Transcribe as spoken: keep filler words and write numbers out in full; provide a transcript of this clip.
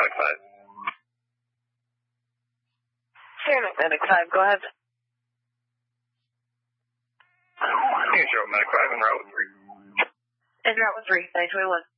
Medic five. Sierra Medic five, go ahead. Zero Medic five, en route with three. En route with three, nine twenty-one.